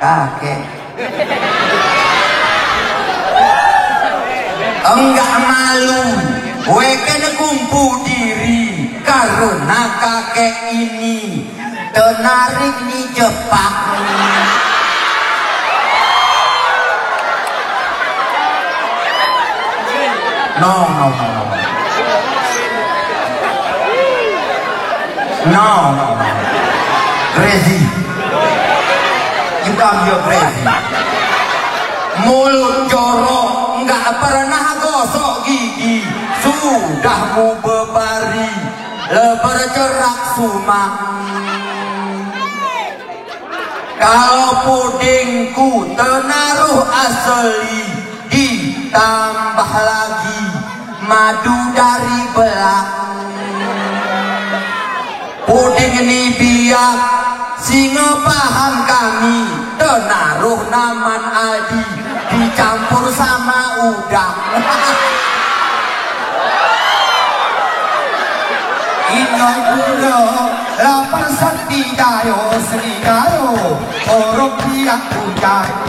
kakek. Enggak malu, weken kumpu diri karena kakek ini tenarik ni Jepang. No. Crazy. You come here crazy. Mulut jorok, nggak pernah gosok gigi, sudah mu bebari, lebar cerak sumak. Kalau pudingku tenaruh asli, ditambah lagi madu dari belak. Puding ini biak, singa paham kami, tenaruh naman Aldi, dicampur sama udang. Ingat gula, lapar setidayo, senidayo, orang biak udang.